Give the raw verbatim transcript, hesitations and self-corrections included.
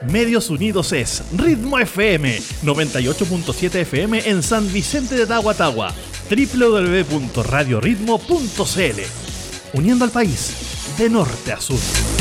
Medios Unidos es Ritmo F M, noventa y ocho punto siete F M en San Vicente de Tahuatahua, doble u doble u doble u punto radio ritmo punto c l, uniendo al país de norte a sur.